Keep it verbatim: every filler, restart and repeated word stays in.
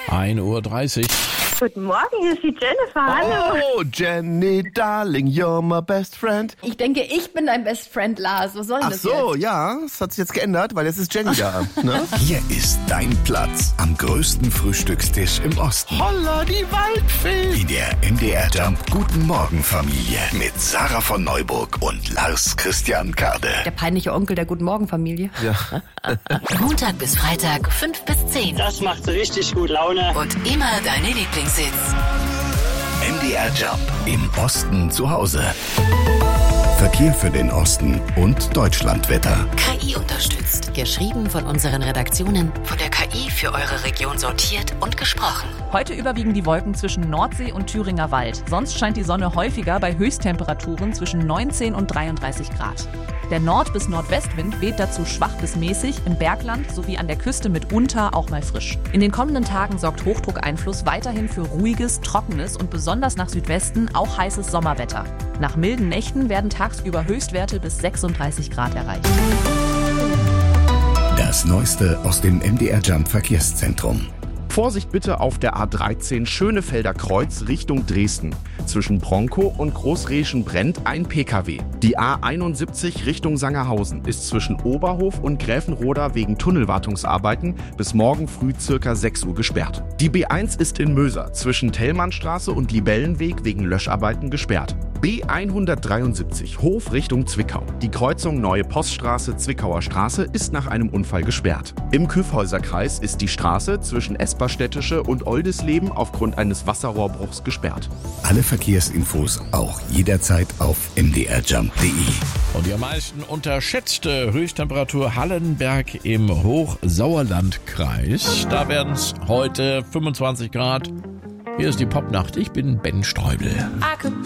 ein Uhr dreißig. Guten Morgen, hier ist die Jennifer. Hallo. Oh, Jenny, darling, you're my best friend. Ich denke, ich bin dein Best Friend, Lars. Was soll denn Ach das so, jetzt? ja, es hat sich jetzt geändert, weil jetzt ist Jenny da. Ne? Hier ist dein Platz am größten Frühstückstisch im Osten. Holla, die Waldfee. In der M D R Jump Guten Morgen Familie mit Sarah von Neuburg und Lars Christian Kade. Der peinliche Onkel der Guten Morgen Familie. Ja. Montag bis Freitag, fünf bis zehn. Das macht richtig gut Laune. Und immer deine Lieblingshits. M D R Jump im Osten zu Hause. Verkehr für den Osten und Deutschlandwetter. K I unterstützt. Geschrieben von unseren Redaktionen. Von der K I für eure Region sortiert und gesprochen. Heute überwiegen die Wolken zwischen Nordsee und Thüringer Wald. Sonst scheint die Sonne häufiger bei Höchsttemperaturen zwischen neunzehn und dreiunddreißig Grad. Der Nord- bis Nordwestwind weht dazu schwach bis mäßig, im Bergland sowie an der Küste mitunter auch mal frisch. In den kommenden Tagen sorgt Hochdruckeinfluss weiterhin für ruhiges, trockenes und besonders nach Südwesten auch heißes Sommerwetter. Nach milden Nächten werden tagsüber Höchstwerte bis sechsunddreißig Grad erreicht. Das Neueste aus dem M D R Jump Verkehrszentrum. Vorsicht bitte auf der A dreizehn Schönefelder Kreuz Richtung Dresden. Zwischen Bronkow und Großreschen brennt ein P K W. Die A einundsiebzig Richtung Sangerhausen ist zwischen Oberhof und Gräfenroda wegen Tunnelwartungsarbeiten bis morgen früh circa sechs Uhr gesperrt. Die B eins ist in Möser zwischen Tellmannstraße und Libellenweg wegen Löscharbeiten gesperrt. B hundertdreiundsiebzig Hof Richtung Zwickau. Die Kreuzung Neue Poststraße Zwickauer Straße ist nach einem Unfall gesperrt. Im Kyffhäuserkreis ist die Straße zwischen Esperstädtische und Oldisleben aufgrund eines Wasserrohrbruchs gesperrt. Alle Verkehrsinfos auch jederzeit auf m d r jump punkt d e. Und die am meisten unterschätzte Höchsttemperatur Hallenberg im Hochsauerlandkreis. Da werden es heute fünfundzwanzig Grad. Hier ist die Popnacht. Ich bin Ben Streubel. I could